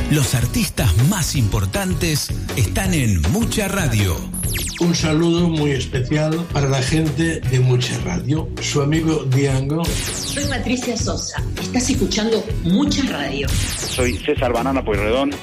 Los artistas más importantes están en Mucha Radio. Un saludo muy especial para la gente de Mucha Radio. Su amigo Diango. Soy Patricia Sosa. Estás escuchando Mucha Radio. Soy César Banana Pueyrredón.